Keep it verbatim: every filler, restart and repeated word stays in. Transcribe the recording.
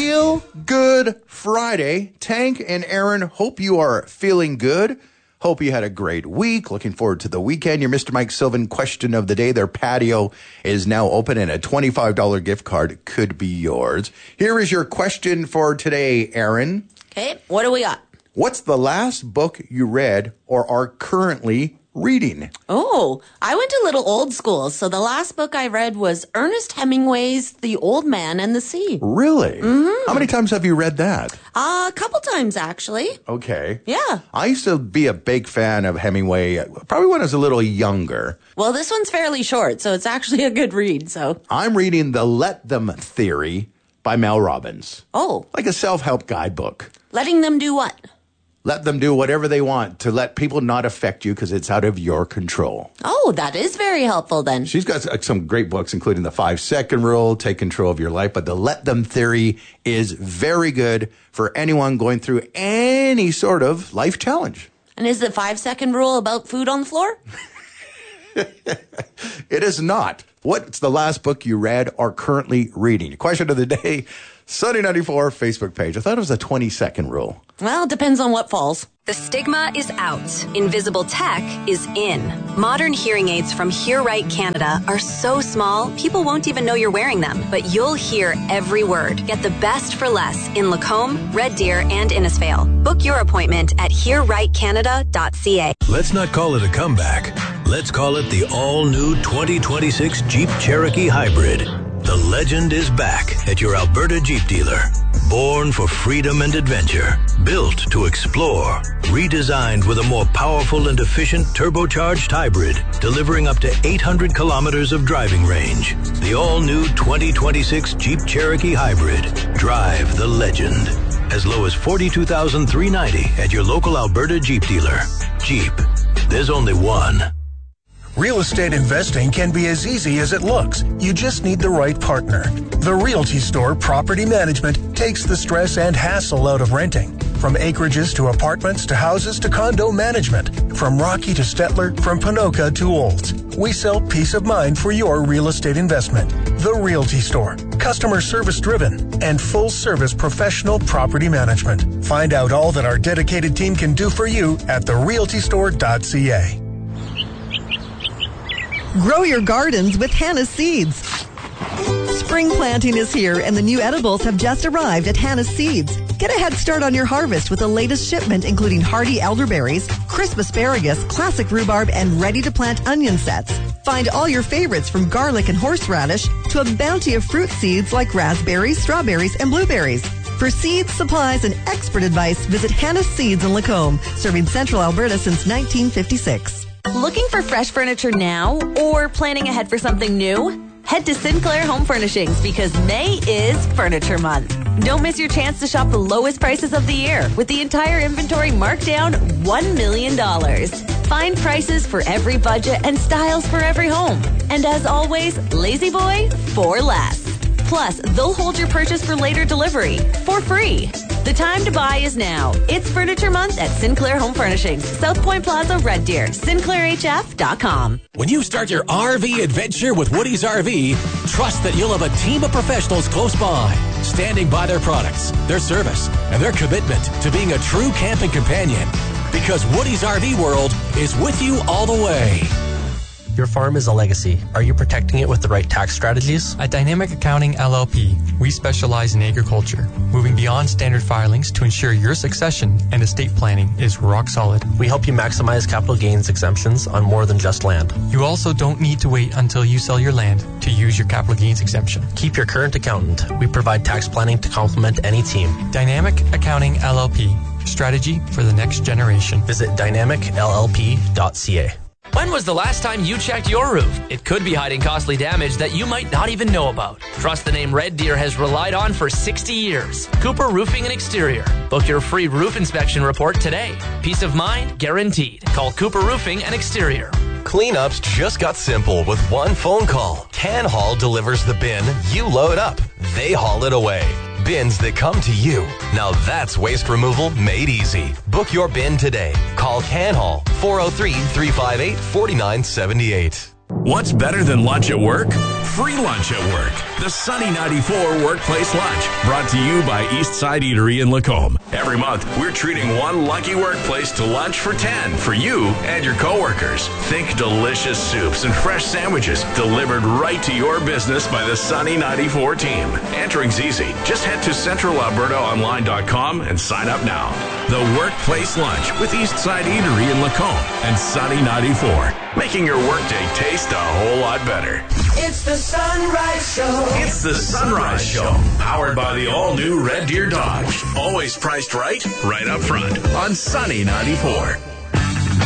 Feel Good Friday. Tank and Aaron, hope you are feeling good. Hope you had a great week. Looking forward to the weekend. Your Mister Mike Sylvan question of the day. Their patio is now open and a twenty-five dollars gift card could be yours. Here is your question for today, Aaron. Okay, what do we got? What's the last book you read or are currently reading? Oh, I went a little old school. So the last book I read was Ernest Hemingway's The Old Man and the Sea. Really? Mm-hmm. How many times have you read that? Uh, a couple times, actually. Okay. Yeah. I used to be a big fan of Hemingway, probably when I was a little younger. Well, this one's fairly short, so it's actually a good read. So I'm reading The Let Them Theory by Mel Robbins. Oh. Like a self-help guidebook. Letting them do what? Let them do whatever they want to let people not affect you because it's out of your control. Oh, that is very helpful then. She's got some great books, including The Five-Second Rule, Take Control of Your Life. But the Let Them Theory is very good for anyone going through any sort of life challenge. And is the five-second rule about food on the floor? It is not. What's the last book you read or currently reading? Question of the day, Sunny ninety-four Facebook page. I thought it was a twenty-second rule. Well, it depends on what falls. The stigma is out. Invisible tech is in. Modern hearing aids from Hear Right Canada are so small, people won't even know you're wearing them. But you'll hear every word. Get the best for less in Lacombe, Red Deer, and Innisfail. Book your appointment at hear right canada dot c a. Let's not call it a comeback. Let's call it the all-new twenty twenty-six Jeep Cherokee Hybrid. The legend is back at your Alberta Jeep dealer. Born for freedom and adventure. Built to explore. Redesigned with a more powerful and efficient turbocharged hybrid. Delivering up to eight hundred kilometers of driving range. The all-new twenty twenty-six Jeep Cherokee Hybrid. Drive the legend. As low as forty-two thousand three hundred ninety dollars at your local Alberta Jeep dealer. Jeep. There's only one. Real estate investing can be as easy as it looks. You just need the right partner. The Realty Store Property Management takes the stress and hassle out of renting. From acreages to apartments to houses to condo management. From Rocky to Stettler, from Panoka to Olds. We sell peace of mind for your real estate investment. The Realty Store. Customer service driven and full service professional property management. Find out all that our dedicated team can do for you at the realty store dot c a. Grow your gardens with Hannah's Seeds. Spring planting is here and the new edibles have just arrived at Hannah's Seeds. Get a head start on your harvest with the latest shipment including hardy elderberries, crisp asparagus, classic rhubarb, and ready-to-plant onion sets. Find all your favorites from garlic and horseradish to a bounty of fruit seeds like raspberries, strawberries, and blueberries. For seeds, supplies, and expert advice, visit Hannah's Seeds in Lacombe, serving Central Alberta since nineteen fifty-six. Looking for fresh furniture now or planning ahead for something new? Head to Sinclair Home Furnishings because May is Furniture Month. Don't miss your chance to shop the lowest prices of the year with the entire inventory marked down one million dollars. Find prices for every budget and styles for every home. And as always, Lazy Boy for less. Plus, they'll hold your purchase for later delivery for free. The time to buy is now. It's Furniture Month at Sinclair Home Furnishings, South Point Plaza, Red Deer, sinclair h f dot com. When you start your R V adventure with Woody's R V, trust that you'll have a team of professionals close by, standing by their products, their service, and their commitment to being a true camping companion. Because Woody's R V World is with you all the way. Your farm is a legacy. Are you protecting it with the right tax strategies? At Dynamic Accounting L L P, we specialize in agriculture, moving beyond standard filings to ensure your succession and estate planning is rock solid. We help you maximize capital gains exemptions on more than just land. You also don't need to wait until you sell your land to use your capital gains exemption. Keep your current accountant. We provide tax planning to complement any team. Dynamic Accounting L L P, strategy for the next generation. Visit dynamic l l p dot c a. When was the last time you checked your roof? It could be hiding costly damage that you might not even know about. Trust the name Red Deer has relied on for sixty years. Cooper Roofing and Exterior. Book your free roof inspection report today. Peace of mind guaranteed. Call Cooper Roofing and Exterior. Cleanups just got simple with one phone call. Can Haul delivers the bin, you load up. They haul it away. Bins that come to you. Now that's waste removal made easy. Book your bin today. Call Can Haul four oh three, three five eight, four nine seven eight. What's better than lunch at work? Free lunch at work. The Sunny ninety-four Workplace Lunch, brought to you by Eastside Eatery in Lacombe. Every month, we're treating one lucky workplace to lunch for ten for you and your coworkers. Think delicious soups and fresh sandwiches delivered right to your business by the Sunny ninety-four team. Entering's easy. Just head to central alberta online dot com and sign up now. The Workplace Lunch with Eastside Eatery in Lacombe and Sunny ninety-four, making your workday taste a whole lot better. It's the Sunrise Show. It's the Sunrise Show, powered by the all-new Red Deer Dodge. Always priced right, right up front on Sunny ninety-four.